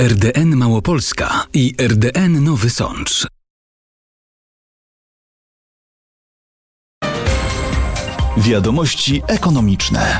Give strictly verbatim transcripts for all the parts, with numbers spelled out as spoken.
R D N Małopolska i R D N Nowy Sącz. Wiadomości ekonomiczne.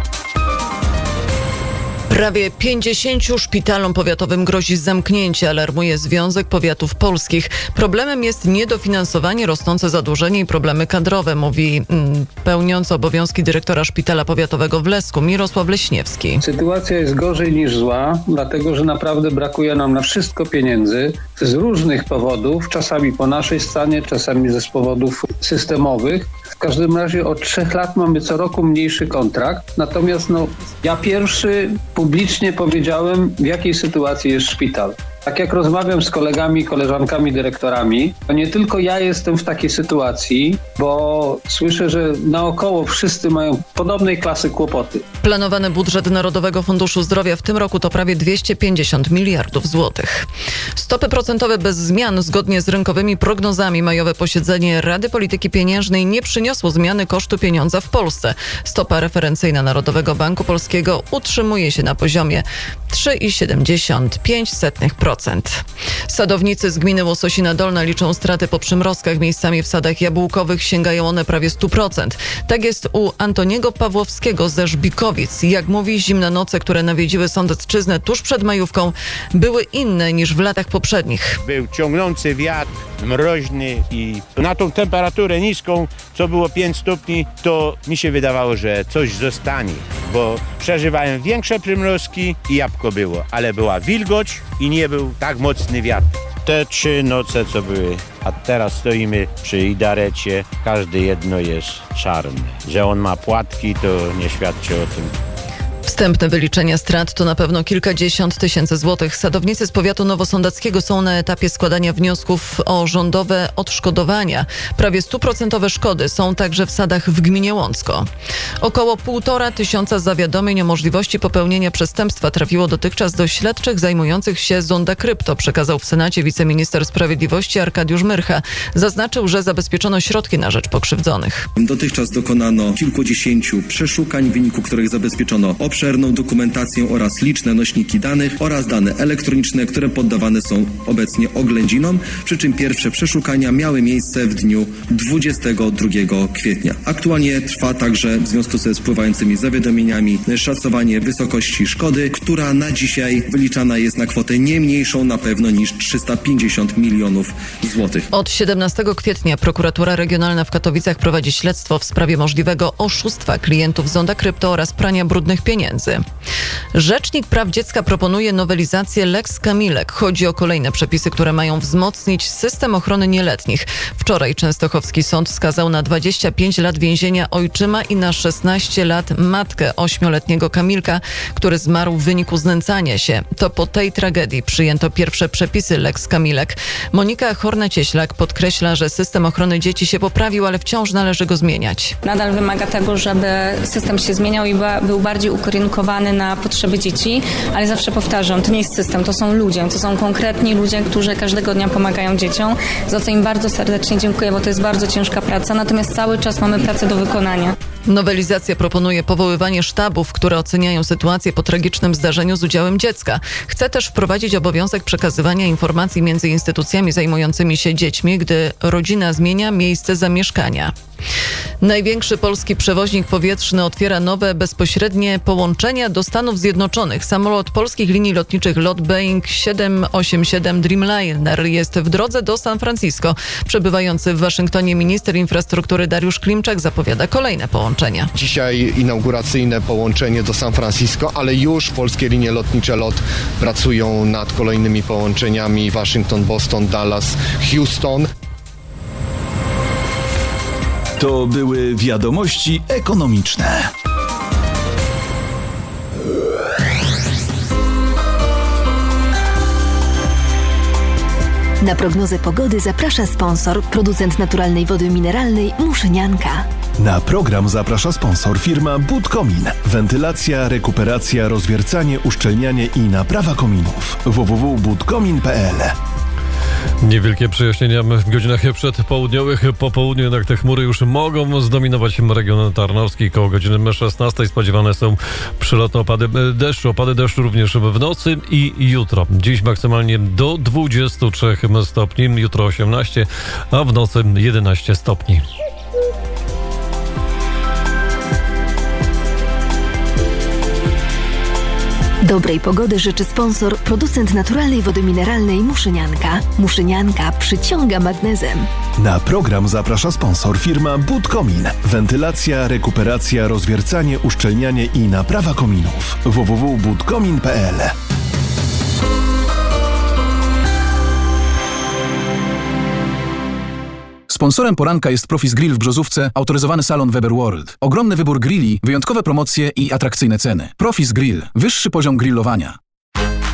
Prawie pięćdziesięciu szpitalom powiatowym grozi zamknięcie, alarmuje Związek Powiatów Polskich. Problemem jest niedofinansowanie, rosnące zadłużenie i problemy kadrowe, mówi mm, pełniący obowiązki dyrektora Szpitala Powiatowego w Lesku Mirosław Leśniewski. Sytuacja jest gorzej niż zła, dlatego że naprawdę brakuje nam na wszystko pieniędzy z różnych powodów, czasami po naszej stronie, czasami ze powodów systemowych. W każdym razie od trzech lat mamy co roku mniejszy kontrakt, natomiast no, ja pierwszy publicznie powiedziałem, w jakiej sytuacji jest szpital. Tak jak rozmawiam z kolegami, koleżankami, dyrektorami, to nie tylko ja jestem w takiej sytuacji, bo słyszę, że naokoło wszyscy mają podobnej klasy kłopoty. Planowany budżet Narodowego Funduszu Zdrowia w tym roku to prawie dwieście pięćdziesiąt miliardów złotych. Stopy procentowe bez zmian zgodnie z rynkowymi prognozami. Majowe posiedzenie Rady Polityki Pieniężnej nie przyniosło zmiany kosztu pieniądza w Polsce. Stopa referencyjna Narodowego Banku Polskiego utrzymuje się na poziomie trzy przecinek siedemdziesiąt pięć procent. Sadownicy z gminy Łososina Dolna liczą straty po przymrozkach. Miejscami w sadach jabłkowych sięgają one prawie sto procent. Tak jest u Antoniego Pawłowskiego ze Żbikowic. Jak mówi, zimne noce, które nawiedziły Sądecczyznę tuż przed majówką, były inne niż w latach poprzednich. Był ciągnący wiatr, mroźny i na tą temperaturę niską, co było pięć stopni, to mi się wydawało, że coś zostanie, bo przeżywałem większe przymrozki i jabłko było, ale była wilgoć i nie był tak mocny wiatr. Te trzy noce, co były, a teraz stoimy przy Idarecie, każde jedno jest czarne. Że on ma płatki, to nie świadczy o tym. Wstępne wyliczenia strat to na pewno kilkadziesiąt tysięcy złotych. Sadownicy z powiatu nowosądeckiego są na etapie składania wniosków o rządowe odszkodowania. Prawie stuprocentowe szkody są także w sadach w gminie Łącko. Około półtora tysiąca zawiadomień o możliwości popełnienia przestępstwa trafiło dotychczas do śledczych zajmujących się Zonda Krypto, przekazał w Senacie wiceminister sprawiedliwości Arkadiusz Myrcha. Zaznaczył, że zabezpieczono środki na rzecz pokrzywdzonych. Dotychczas dokonano kilkudziesięciu przeszukań, w wyniku których zabezpieczono obszerną dokumentację oraz liczne nośniki danych oraz dane elektroniczne, które poddawane są obecnie oględzinom, przy czym pierwsze przeszukania miały miejsce w dniu dwudziestego drugiego kwietnia. Aktualnie trwa także w związku ze spływającymi zawiadomieniami szacowanie wysokości szkody, która na dzisiaj wyliczana jest na kwotę nie mniejszą na pewno niż trzysta pięćdziesiąt milionów złotych. Od siedemnastego kwietnia prokuratura regionalna w Katowicach prowadzi śledztwo w sprawie możliwego oszustwa klientów Zonda Krypto oraz prania brudnych pieniędzy. Rzecznik Praw Dziecka proponuje nowelizację Lex Kamilek. Chodzi o kolejne przepisy, które mają wzmocnić system ochrony nieletnich. Wczoraj Częstochowski Sąd skazał na dwadzieścia pięć lat więzienia ojczyma i na szesnaście lat matkę ośmioletniego Kamilka, który zmarł w wyniku znęcania się. To po tej tragedii przyjęto pierwsze przepisy Lex Kamilek. Monika Horna-Cieślak podkreśla, że system ochrony dzieci się poprawił, ale wciąż należy go zmieniać. Nadal wymaga tego, żeby system się zmieniał i był bardziej ukierunkowany na potrzeby dzieci, ale zawsze powtarzam, to nie jest system, to są ludzie, to są konkretni ludzie, którzy każdego dnia pomagają dzieciom, za co im bardzo serdecznie dziękuję, bo to jest bardzo ciężka praca, natomiast cały czas mamy pracę do wykonania. Nowelizacja proponuje powoływanie sztabów, które oceniają sytuację po tragicznym zdarzeniu z udziałem dziecka. Chce też wprowadzić obowiązek przekazywania informacji między instytucjami zajmującymi się dziećmi, gdy rodzina zmienia miejsce zamieszkania. Największy polski przewoźnik powietrzny otwiera nowe, bezpośrednie połączenia do Stanów Zjednoczonych. Samolot polskich linii lotniczych LOT Boeing siedem osiem siedem Dreamliner jest w drodze do San Francisco. Przebywający w Waszyngtonie minister infrastruktury Dariusz Klimczak zapowiada kolejne połączenia. Dzisiaj inauguracyjne połączenie do San Francisco, ale już polskie linie lotnicze LOT pracują nad kolejnymi połączeniami Waszyngton, Boston, Dallas, Houston. To były wiadomości ekonomiczne. Na prognozę pogody zaprasza sponsor, producent naturalnej wody mineralnej Muszynianka. Na program zaprasza sponsor firma Budkomin. Wentylacja, rekuperacja, rozwiercanie, uszczelnianie i naprawa kominów. w w w kropka budkomin kropka p l. Niewielkie przejaśnienia w godzinach przedpołudniowych. Po południu jednak te chmury już mogą zdominować region tarnowski. Koło godziny szesnastej spodziewane są przelotne opady deszczu. Opady deszczu również w nocy i jutro. Dziś maksymalnie do dwudziestu trzech stopni, jutro osiemnaście, a w nocy jedenaście stopni. Dobrej pogody życzy sponsor, producent naturalnej wody mineralnej Muszynianka. Muszynianka przyciąga magnezem. Na program zaprasza sponsor firma Budkomin. Wentylacja, rekuperacja, rozwiercanie, uszczelnianie i naprawa kominów. w w w kropka budkomin kropka p l. Sponsorem poranka jest Profis Grill w Brzozówce, autoryzowany salon Weber World. Ogromny wybór grilli, wyjątkowe promocje i atrakcyjne ceny. Profis Grill. Wyższy poziom grillowania.